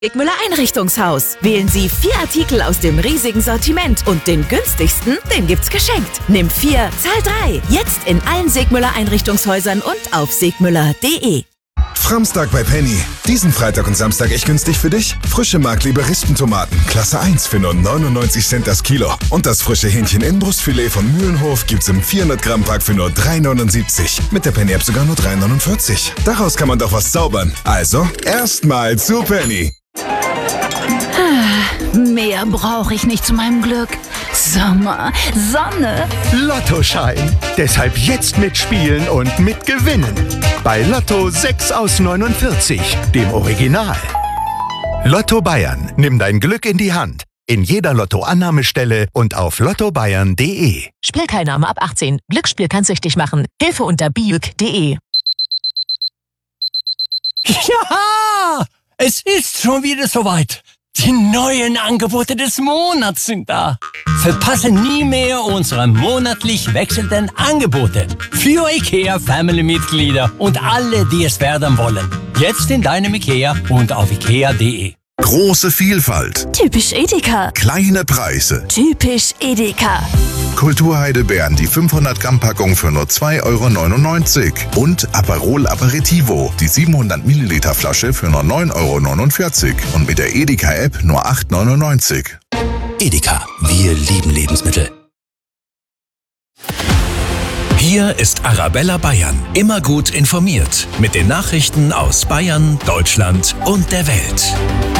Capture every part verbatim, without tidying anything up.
Sigmüller Einrichtungshaus. Wählen Sie vier Artikel aus dem riesigen Sortiment und den günstigsten, den gibt's geschenkt. Nimm vier, zahl drei. Jetzt in allen Sigmüller Einrichtungshäusern und auf sigmüller punkt de. Framstag bei Penny. Diesen Freitag und Samstag echt günstig für dich? Frische Markliebe Rispentomaten, Klasse eins für nur neunundneunzig Cent das Kilo. Und das frische Hähnchen-Innenbrustfilet von Mühlenhof gibt's im vierhundert Gramm Pack für nur drei neunundsiebzig. Mit der Penny-App sogar nur drei neunundvierzig. Daraus kann man doch was zaubern. Also, erstmal zu Penny. Mehr brauche ich nicht zu meinem Glück. Sommer, Sonne. Lottoschein. Deshalb jetzt mitspielen und mitgewinnen. Bei Lotto sechs aus neunundvierzig, dem Original. Lotto Bayern. Nimm dein Glück in die Hand. In jeder Lotto-Annahmestelle und auf lotto bayern punkt de. Spielteilnahme ab achtzehn. Glücksspiel kann süchtig machen. Hilfe unter biuk punkt de. Ja, es ist schon wieder soweit. Die neuen Angebote des Monats sind da. Verpasse nie mehr unsere monatlich wechselnden Angebote für IKEA-Family-Mitglieder und alle, die es werden wollen. Jetzt in deinem IKEA und auf ikea punkt de. Große Vielfalt. Typisch Edeka. Kleine Preise. Typisch Edeka. Kulturheidelbeeren, die fünfhundert Gramm Packung für nur zwei Euro neunundneunzig. Und Aperol Aperitivo, die siebenhundert Milliliter Flasche für nur neun Euro neunundvierzig. Und mit der Edeka-App nur acht Euro neunundneunzig. Edeka, wir lieben Lebensmittel. Hier ist Arabella Bayern. Immer gut informiert. Mit den Nachrichten aus Bayern, Deutschland und der Welt.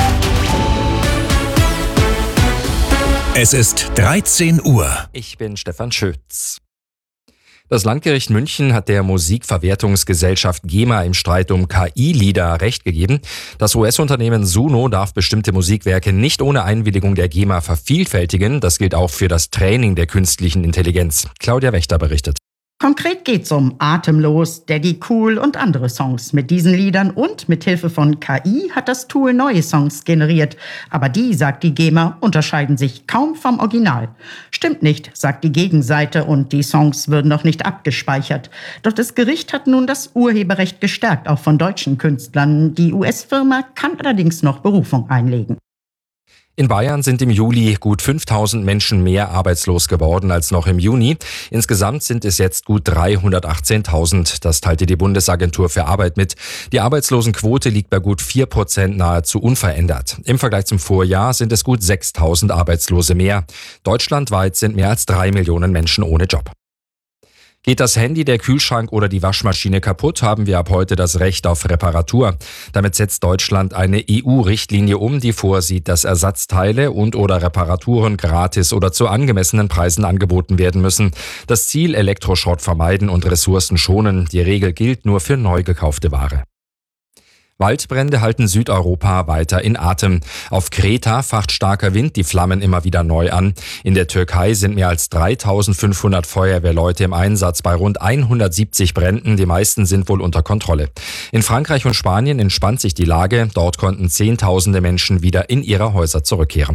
Es ist dreizehn Uhr. Ich bin Stefan Schütz. Das Landgericht München hat der Musikverwertungsgesellschaft GEMA im Streit um K I-Lieder Recht gegeben. Das U S-Unternehmen Suno darf bestimmte Musikwerke nicht ohne Einwilligung der GEMA vervielfältigen. Das gilt auch für das Training der künstlichen Intelligenz. Claudia Wächter berichtet. Konkret geht's um Atemlos, Daddy Cool und andere Songs. Mit diesen Liedern und mit Hilfe von K I hat das Tool neue Songs generiert. Aber die, sagt die GEMA, unterscheiden sich kaum vom Original. Stimmt nicht, sagt die Gegenseite, und die Songs würden noch nicht abgespeichert. Doch das Gericht hat nun das Urheberrecht gestärkt, auch von deutschen Künstlern. Die U S-Firma kann allerdings noch Berufung einlegen. In Bayern sind im Juli gut fünftausend Menschen mehr arbeitslos geworden als noch im Juni. Insgesamt sind es jetzt gut dreihundertachtzehntausend. Das teilte die Bundesagentur für Arbeit mit. Die Arbeitslosenquote liegt bei gut vier Prozent, nahezu unverändert. Im Vergleich zum Vorjahr sind es gut sechstausend Arbeitslose mehr. Deutschlandweit sind mehr als drei Millionen Menschen ohne Job. Geht das Handy, der Kühlschrank oder die Waschmaschine kaputt, haben wir ab heute das Recht auf Reparatur. Damit setzt Deutschland eine E U-Richtlinie um, die vorsieht, dass Ersatzteile und oder Reparaturen gratis oder zu angemessenen Preisen angeboten werden müssen. Das Ziel: Elektroschrott vermeiden und Ressourcen schonen. Die Regel gilt nur für neu gekaufte Ware. Waldbrände halten Südeuropa weiter in Atem. Auf Kreta facht starker Wind die Flammen immer wieder neu an. In der Türkei sind mehr als dreitausendfünfhundert Feuerwehrleute im Einsatz bei rund hundertsiebzig Bränden. Die meisten sind wohl unter Kontrolle. In Frankreich und Spanien entspannt sich die Lage. Dort konnten Zehntausende Menschen wieder in ihre Häuser zurückkehren.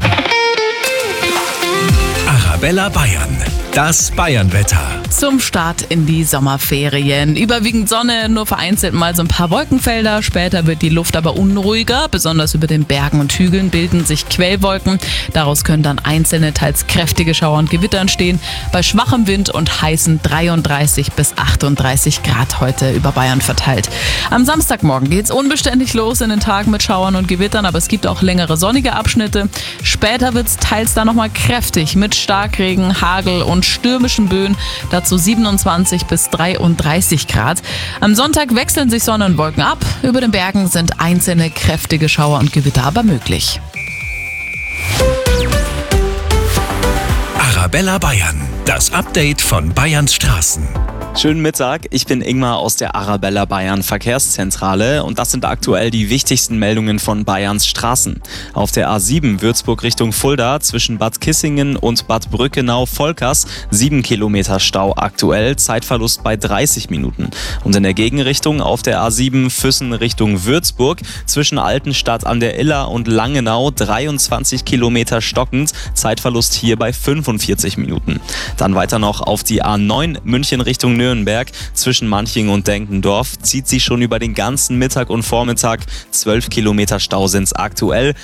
Arabella Bayern. Das Bayernwetter. Zum Start in die Sommerferien. Überwiegend Sonne, nur vereinzelt mal so ein paar Wolkenfelder. Später wird die Luft aber unruhiger. Besonders über den Bergen und Hügeln bilden sich Quellwolken. Daraus können dann einzelne, teils kräftige Schauer und Gewitter entstehen. Bei schwachem Wind und heißen dreiunddreißig bis achtunddreißig Grad heute über Bayern verteilt. Am Samstagmorgen geht's unbeständig los in den Tagen mit Schauern und Gewittern, aber es gibt auch längere sonnige Abschnitte. Später wird's teils dann nochmal kräftig mit Starkregen, Hagel und stürmischen Böen, dazu siebenundzwanzig bis dreiunddreißig Grad. Am Sonntag wechseln sich Sonne und Wolken ab. Über den Bergen sind einzelne kräftige Schauer und Gewitter aber möglich. Arabella Bayern. Das Update von Bayerns Straßen. Schönen Mittag, ich bin Ingmar aus der Arabella Bayern Verkehrszentrale und das sind aktuell die wichtigsten Meldungen von Bayerns Straßen. Auf der A sieben Würzburg Richtung Fulda zwischen Bad Kissingen und Bad Brückenau-Volkers sieben Kilometer Stau aktuell, Zeitverlust bei dreißig Minuten. Und in der Gegenrichtung auf der A sieben Füssen Richtung Würzburg zwischen Altenstadt an der Iller und Langenau dreiundzwanzig Kilometer stockend, Zeitverlust hier bei fünfundvierzig Minuten. Dann weiter noch auf die A neun München Richtung Nürnberg. Nürnberg. Zwischen Manching und Denkendorf zieht sie schon über den ganzen Mittag und Vormittag. zwölf Kilometer Stau sind's aktuell.